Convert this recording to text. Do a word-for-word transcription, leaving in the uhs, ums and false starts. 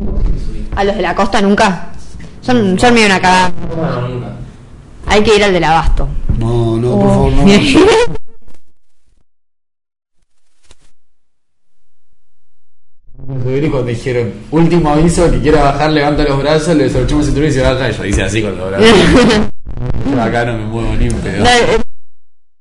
A los de la costa nunca. Son, son medio una cagada. No, nunca. Hay que ir al del abasto. No, no, Oh. por favor, no. Cuando dijeron, último aviso, que quiera bajar, levanta los brazos, le desabrochamos el cinturón y se baja. Y yo hice así con los brazos. Yo acá no me muevo ni un pedo. No,